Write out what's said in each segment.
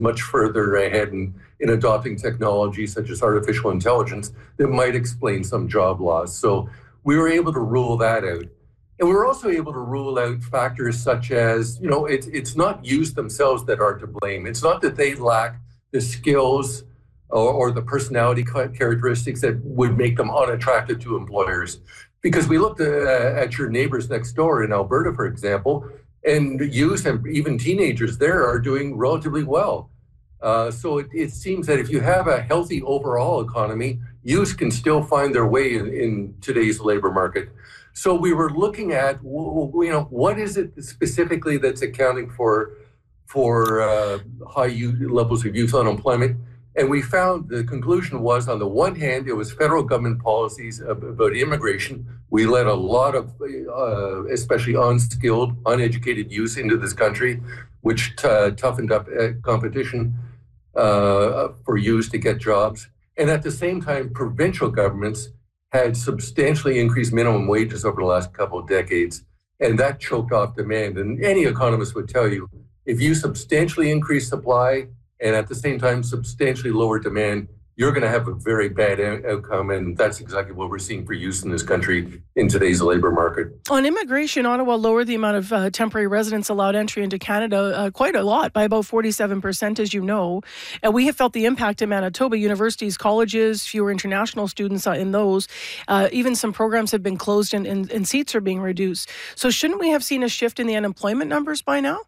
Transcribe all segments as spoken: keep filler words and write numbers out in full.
much further ahead in, in adopting technology such as artificial intelligence that might explain some job loss. So we were able to rule that out. And we were also able to rule out factors such as, you know, it's it's not youth themselves that are to blame. It's not that they lack the skills or, or the personality characteristics that would make them unattractive to employers. Because we looked uh, at your neighbors next door in Alberta, for example, and youth and even teenagers there are doing relatively well. Uh, so it, it seems that if you have a healthy overall economy, youth can still find their way in, in today's labor market. So we were looking at, you know, what is it specifically that's accounting for for uh, high youth, levels of youth unemployment? And we found the conclusion was, on the one hand, it was federal government policies about immigration. We let a lot of, uh, especially unskilled, uneducated youth into this country, which t- toughened up competition uh, for youth to get jobs. And at the same time, provincial governments had substantially increased minimum wages over the last couple of decades, and that choked off demand. And any economist would tell you, if you substantially increase supply and at the same time substantially lower demand, you're going to have a very bad out- outcome. And that's exactly what we're seeing for youth in this country in today's labor market. On immigration, Ottawa lowered the amount of uh, temporary residents allowed entry into Canada uh, quite a lot, by about forty-seven percent, as you know. And we have felt the impact in Manitoba. Universities, colleges, fewer international students uh, in those. Uh, even some programs have been closed and, and, and seats are being reduced. So shouldn't we have seen a shift in the unemployment numbers by now?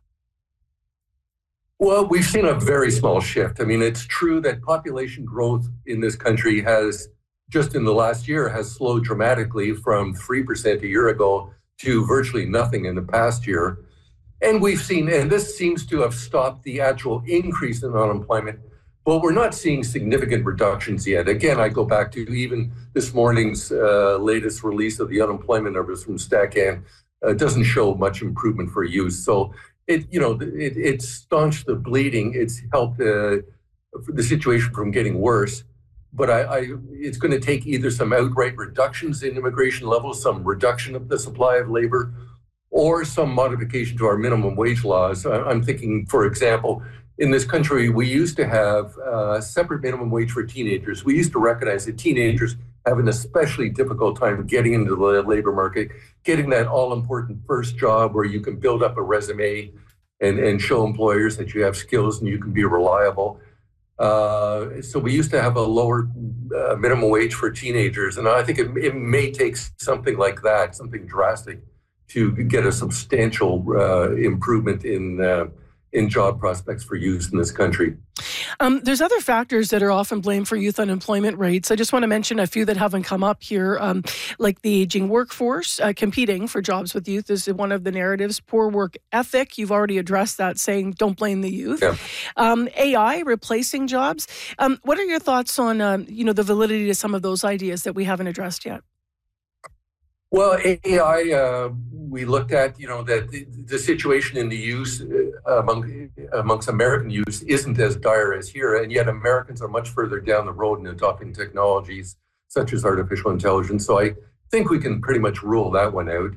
Well, we've seen a very small shift. I mean, it's true that population growth in this country has, just in the last year, has slowed dramatically from three percent a year ago to virtually nothing in the past year. And we've seen, and this seems to have stopped the actual increase in unemployment, but we're not seeing significant reductions yet. Again, I go back to even this morning's uh, latest release of the unemployment numbers from StatCan. Uh, doesn't show much improvement for youth. So It, you know, it, it staunched the bleeding. It's helped uh, the situation from getting worse. But I, I it's going to take either some outright reductions in immigration levels, some reduction of the supply of labor, or some modification to our minimum wage laws. I'm thinking, for example, in this country, we used to have a separate minimum wage for teenagers. We used to recognize that teenagers have an especially difficult time getting into the labor market, getting that all-important first job where you can build up a resume and, and show employers that you have skills and you can be reliable. Uh, so we used to have a lower uh, minimum wage for teenagers. And I think it, it may take something like that, something drastic, to get a substantial uh, improvement in uh, in job prospects for youth in this country. Um, there's other factors that are often blamed for youth unemployment rates. I just want to mention a few that haven't come up here, um, like the aging workforce. Uh, competing for jobs with youth is one of the narratives. Poor work ethic, you've already addressed that, saying don't blame the youth. Yeah. Um, A I replacing jobs. Um, what are your thoughts on um, you know, the validity to some of those ideas that we haven't addressed yet? Well, A I, uh, we looked at, you know, that the, the situation in the youth uh, among, amongst American youth isn't as dire as here, and yet Americans are much further down the road in adopting technologies such as artificial intelligence. So I think we can pretty much rule that one out.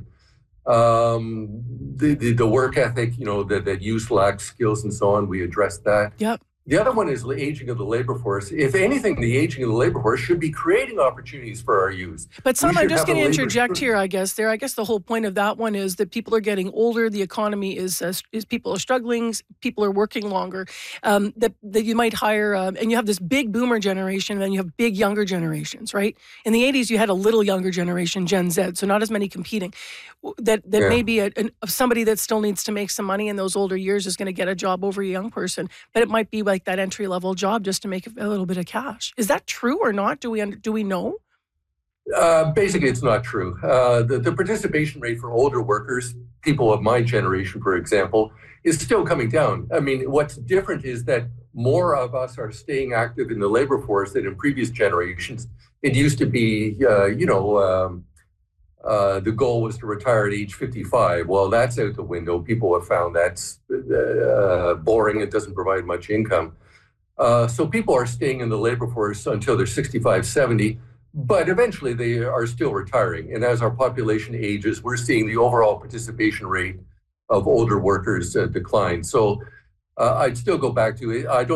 Um, the, the the work ethic, you know, that, that youth lack skills and so on, we addressed that. Yep. The other one is the aging of the labor force. If anything, the aging of the labor force should be creating opportunities for our youth. But Sam, I'm just going to interject here, I guess. There, I guess the whole point of that one is that people are getting older. The economy is, uh, is people are struggling. People are working longer. Um, that, that you might hire, um, and you have this big boomer generation, and then you have big younger generations, right? In the eighties, you had a little younger generation, Gen Z, so not as many competing. That that yeah. maybe a, a, somebody that still needs to make some money in those older years is going to get a job over a young person, but it might be like that entry level job just to make a little bit of cash. Is that true or not? Do we do we know? Uh, basically, it's not true. Uh, the, the participation rate for older workers, people of my generation, for example, is still coming down. I mean, what's different is that more of us are staying active in the labor force than in previous generations. It used to be, uh, you know, um, Uh, the goal was to retire at age fifty-five. Well, that's out the window. People have found that's uh, boring. It doesn't provide much income. Uh, so people are staying in the labor force until they're sixty-five, seventy, but eventually they are still retiring. And as our population ages, we're seeing the overall participation rate of older workers uh, decline. So uh, I'd still go back to it. I don't